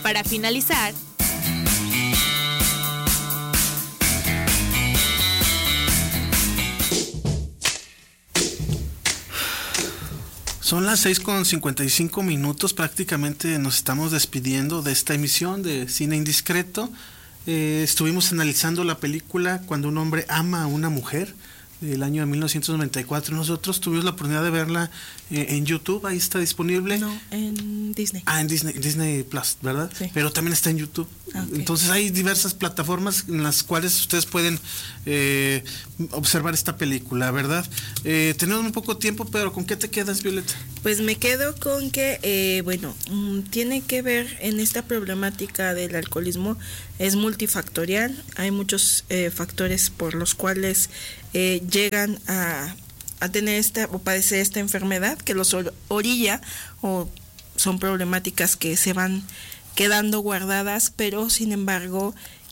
Para finalizar, son las 6:55, prácticamente nos estamos despidiendo de esta emisión de Cine Indiscreto. Estuvimos analizando la película Cuando un hombre ama a una mujer, del año de 1994. Nosotros tuvimos la oportunidad de verla en YouTube, ahí está disponible. No, en Disney. En Disney Plus, ¿verdad? Sí. Pero también está en YouTube. Okay. Entonces hay diversas plataformas en las cuales ustedes pueden observar esta película, ¿verdad? Tenemos muy poco tiempo, pero ¿con qué te quedas, Violeta? Pues me quedo con que, tiene que ver en esta problemática del alcoholismo, es multifactorial, hay muchos factores por los cuales llegan a tener o padecer esta enfermedad que los orilla, o son problemáticas que se van quedando guardadas, pero sin embargo